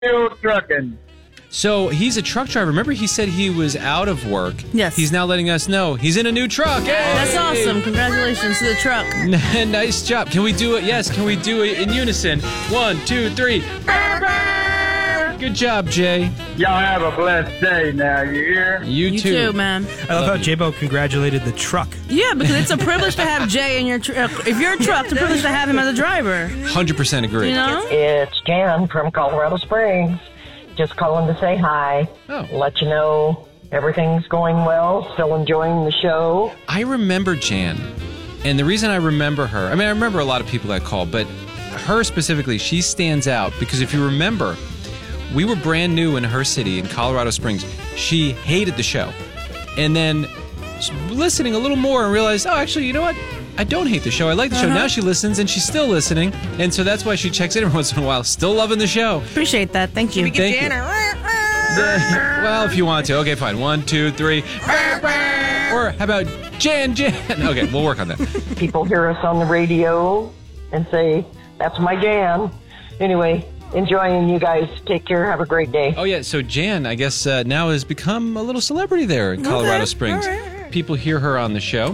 Still trucking. So he's a truck driver. Remember he said he was out of work. Yes. He's now letting us know he's in a new truck. Hey! That's awesome. Congratulations to the truck. Nice job. Can we do it? Yes, can we do it in unison? 1, 2, 3. Good job, Jay. Y'all have a blessed day now, you hear? You too, man. I love how J-Bo congratulated the truck. Yeah, because it's a privilege to have Jay in your truck. If you're a truck, it's a privilege to have him as a driver. 100% agree. You know? It's Jan from Colorado Springs. Just calling to say hi. Oh. Let you know everything's going well. Still enjoying the show. I remember Jan. And the reason I remember her, I mean, I remember a lot of people that called, but her specifically, she stands out because if you remember, we were brand new in her city in Colorado Springs. She hated the show. And then listening a little more and realized, oh, actually, you know what? I don't hate the show. I like the show. Now she listens and she's still listening. And so that's why she checks in every once in a while. Still loving the show. Appreciate that. Thank you. Thank you. Well, if you want to. Okay, fine. 1, 2, 3. Or how about Jan? Okay, we'll work on that. People hear us on the radio and say, that's my Jan. Anyway, enjoying you guys. Take care. Have a great day. Oh, yeah. So Jan, I guess, now has become a little celebrity there in Colorado Springs. All right. People hear her on the show.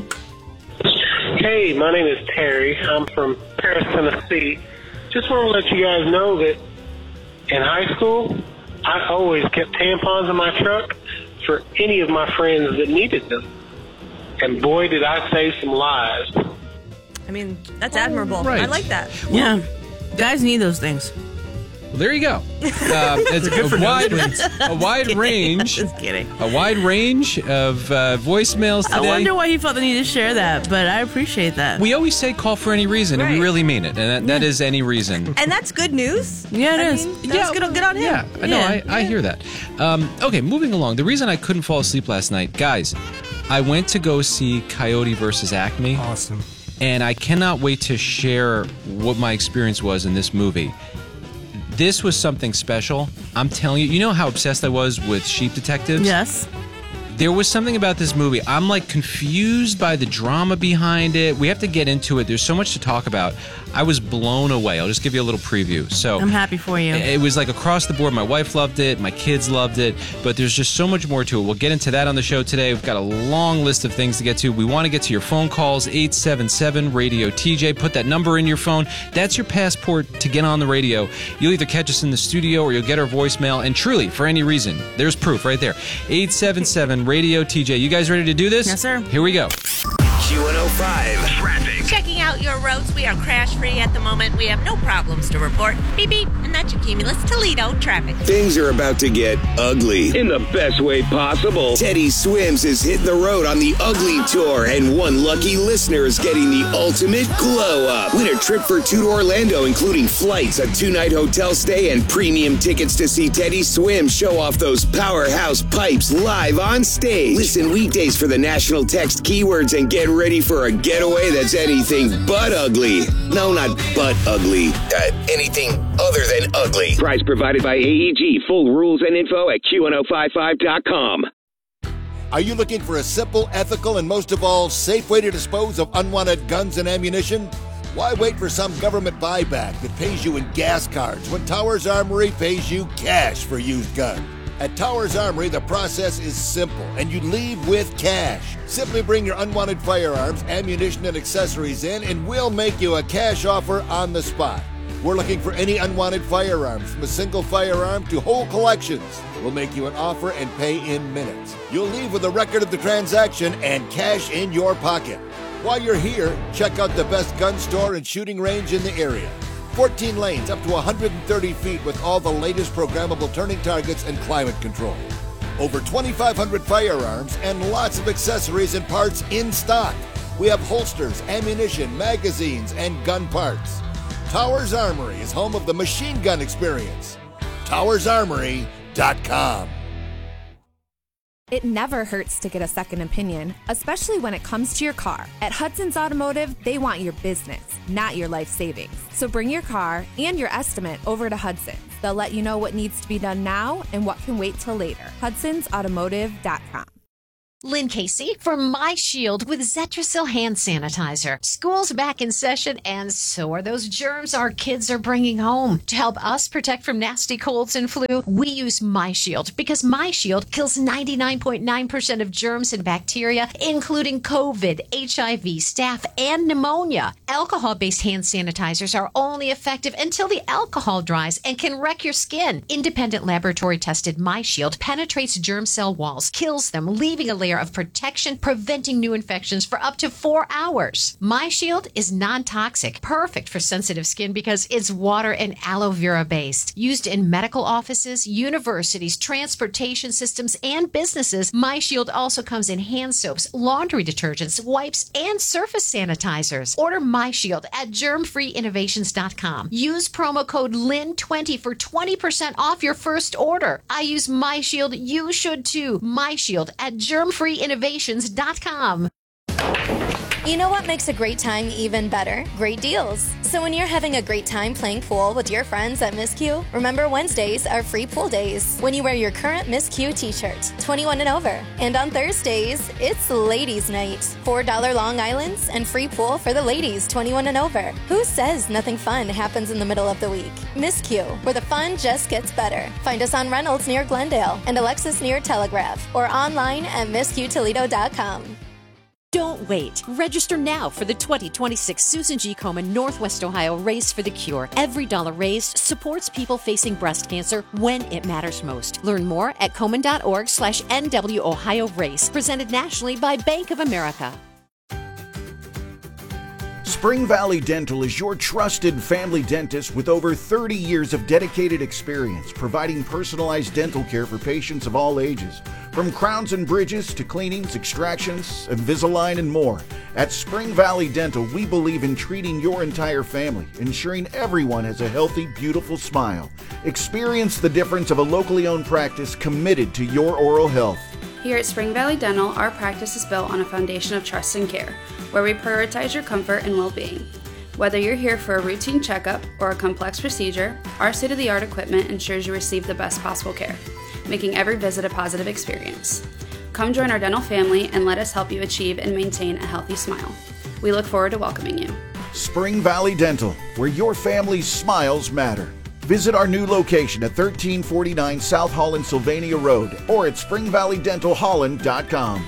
Hey, my name is Terry. I'm from Paris, Tennessee. Just want to let you guys know that in high school, I always kept tampons in my truck for any of my friends that needed them. And boy, did I save some lives. I mean, that's admirable. Right. I like that. Yeah. Guys need those things. Well, there you go. It's a wide range. Just kidding. A wide range of voicemails today. I wonder why he felt the need to share that, but I appreciate that. We always say call for any reason, and we Right. really mean it. And that is any reason. And that's good news. Yeah, it is. That's good on him. Yeah, I know. Yeah. I hear that. Okay, moving along. The reason I couldn't fall asleep last night, guys, I went to go see Coyote versus Acme. Awesome. And I cannot wait to share what my experience was in this movie. This was something special. I'm telling you, you know how obsessed I was with Sheep Detectives? Yes. There was something about this movie. I'm like confused by the drama behind it. We have to get into it. There's so much to talk about. I was blown away. I'll just give you a little preview. So I'm happy for you. it was like across the board. My wife loved it. My kids loved it. But there's just so much more to it. We'll get into that on the show today. We've got a long list of things to get to. We want to get to your phone calls, 877-RADIO-TJ. Put that number in your phone. That's your passport to get on the radio. You'll either catch us in the studio or you'll get our voicemail. And truly, for any reason, there's proof right there. 877-RADIO-TJ. You guys ready to do this? Yes, sir. Here we go. Q105 Traffic. Checking out your roads. We are crash-free at the moment. We have no problems to report. Beep, beep. And that's your Cumulus Toledo traffic. Things are about to get ugly in the best way possible. Teddy Swims is hitting the road on the Ugly Tour, and one lucky listener is getting the ultimate glow up. Win a trip for 2 to Orlando, including flights, a 2-night hotel stay, and premium tickets to see Teddy Swims show off those powerhouse pipes live on stage. Listen weekdays for the national text keywords and get ready for a getaway that's anything but ugly. No, not but ugly. Anything other than ugly. Prize provided by AEG. Full rules and info at Q1055.com. Are you looking for a simple, ethical, and most of all, safe way to dispose of unwanted guns and ammunition? Why wait for some government buyback that pays you in gas cards when Towers Armory pays you cash for used guns? At Towers Armory, the process is simple, and you leave with cash. Simply bring your unwanted firearms, ammunition, and accessories in, and we'll make you a cash offer on the spot. We're looking for any unwanted firearms, from a single firearm to whole collections. We'll make you an offer and pay in minutes. You'll leave with a record of the transaction and cash in your pocket. While you're here, check out the best gun store and shooting range in the area. 14 lanes up to 130 feet with all the latest programmable turning targets and climate control. Over 2,500 firearms and lots of accessories and parts in stock. We have holsters, ammunition, magazines, and gun parts. Towers Armory is home of the machine gun experience. TowersArmory.com. It never hurts to get a second opinion, especially when it comes to your car. At Hudson's Automotive, they want your business, not your life savings. So bring your car and your estimate over to Hudson's. They'll let you know what needs to be done now and what can wait till later. Hudson'sAutomotive.com. Lynn Casey for My Shield with Zetrasil hand sanitizer. School's back in session, and so are those germs our kids are bringing home. To help us protect from nasty colds and flu, we use My Shield because My Shield kills 99.9% of germs and bacteria, including COVID, HIV, staph, and pneumonia. Alcohol-based hand sanitizers are only effective until the alcohol dries and can wreck your skin. Independent laboratory-tested My Shield penetrates germ cell walls, kills them, leaving a layer of protection, preventing new infections for up to 4 hours. My Shield is non-toxic, perfect for sensitive skin because it's water and aloe vera based. Used in medical offices, universities, transportation systems, and businesses, My Shield also comes in hand soaps, laundry detergents, wipes, and surface sanitizers. Order My Shield at germfreeinnovations.com. Use promo code LYN20 for 20% off your first order. I use My Shield. You should too. My Shield at germfreeinnovations.com. You know what makes a great time even better? Great deals. So when you're having a great time playing pool with your friends at Miss Q, remember Wednesdays are free pool days when you wear your current Miss Q t-shirt, 21 and over. And on Thursdays, it's Ladies Night. $4 Long Islands and free pool for the ladies, 21 and over. Who says nothing fun happens in the middle of the week? Miss Q, where the fun just gets better. Find us on Reynolds near Glendale and Alexis near Telegraph or online at MissQToledo.com. Don't wait. Register now for the 2026 Susan G. Komen Northwest Ohio Race for the Cure. Every dollar raised supports people facing breast cancer when it matters most. Learn more at Komen.org/NW Ohio Race. Presented nationally by Bank of America. Spring Valley Dental is your trusted family dentist with over 30 years of dedicated experience providing personalized dental care for patients of all ages. From crowns and bridges to cleanings, extractions, Invisalign, and more. At Spring Valley Dental, we believe in treating your entire family, ensuring everyone has a healthy, beautiful smile. Experience the difference of a locally owned practice committed to your oral health. Here at Spring Valley Dental, our practice is built on a foundation of trust and care, where we prioritize your comfort and well-being. Whether you're here for a routine checkup or a complex procedure, our state-of-the-art equipment ensures you receive the best possible care, making every visit a positive experience. Come join our dental family and let us help you achieve and maintain a healthy smile. We look forward to welcoming you. Spring Valley Dental, where your family's smiles matter. Visit our new location at 1349 South Holland Sylvania Road or at springvalleydentalholland.com.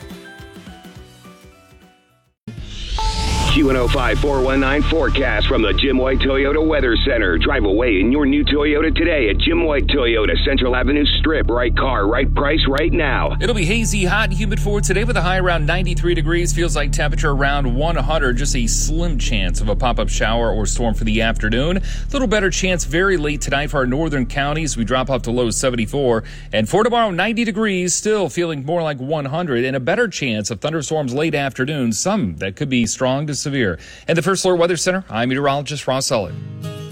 Q105 419 forecast from the Jim White Toyota Weather Center. Drive away in your new Toyota today at Jim White Toyota, Central Avenue Strip. Right car, right price, right now. It'll be hazy, hot, and humid for today with a high around 93 degrees. Feels like temperature around 100. Just a slim chance of a pop-up shower or storm for the afternoon. A little better chance very late tonight for our northern counties. We drop up to low 74. And for tomorrow, 90 degrees, still feeling more like 100. And a better chance of thunderstorms late afternoon. Some that could be strong to severe. And the First Alert Weather Center, I'm meteorologist Ross Sullivan.